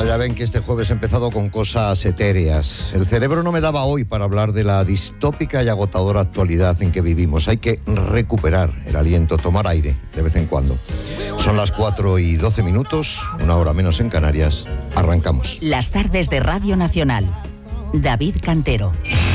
Bueno, ya ven que este jueves he empezado con cosas etéreas. El cerebro no me daba hoy para hablar de la distópica y agotadora actualidad en que vivimos. Hay que recuperar el aliento, tomar aire de vez en cuando. Son las 4:12, 1 hora menos en Canarias. Arrancamos. Las tardes de Radio Nacional. David Cantero.